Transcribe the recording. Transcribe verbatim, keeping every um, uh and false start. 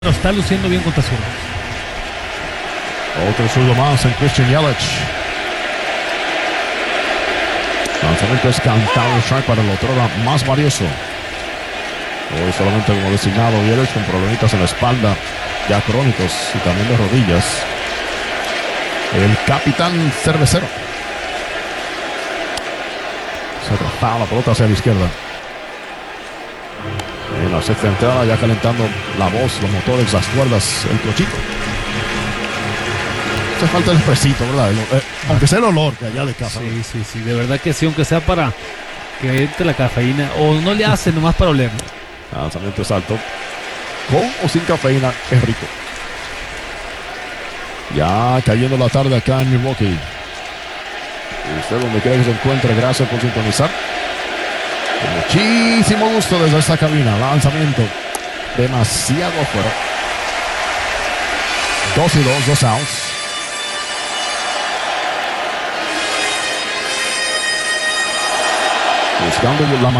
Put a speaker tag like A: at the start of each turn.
A: Pero está luciendo bien contra zurdos.
B: Otro zurdo más en Christian Yelich. Lanzamiento es cantado strike para el otro más valioso. Hoy solamente como designado Yelich con problemitas en la espalda, ya crónicos y también de rodillas. El capitán cervecero. Se atrapaba la pelota hacia la izquierda. En la sexta entrada ya calentando la voz, los motores, las cuerdas, el cochito. Hace falta el fresito, ¿verdad? El, eh, aunque sea el olor que allá de casa.
A: Sí, sí, sí, de verdad que sí, aunque sea para que entre la cafeína, o no le hace nomás para oler.
B: Lanzamiento es alto. Con o sin cafeína, es rico. Ya cayendo la tarde acá en Milwaukee. Y usted donde quiera que se encuentre, gracias por sintonizar. Con muchísimo gusto desde esta cabina. Lanzamiento demasiado afuera. Dos y dos, dos outs. Buscando la